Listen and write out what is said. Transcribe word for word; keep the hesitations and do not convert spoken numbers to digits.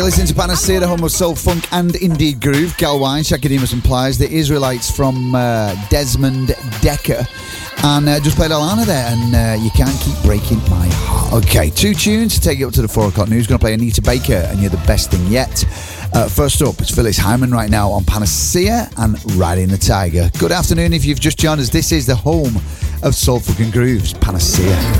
Listen to Panacea, the home of soul, funk and indie groove. Galwine, Shakademus and Pliers, the Israelites from uh, Desmond Decker. And uh, just played Alana there, and uh, You Can't Keep Breaking My Heart. Okay, two tunes to take you up to the four o'clock news. Going to play Anita Baker and You're the Best Thing Yet. Uh, first up, it's Phyllis Hyman right now on Panacea and Riding the Tiger. Good afternoon if you've just joined us. This is the home of soul, funk and grooves, Panacea.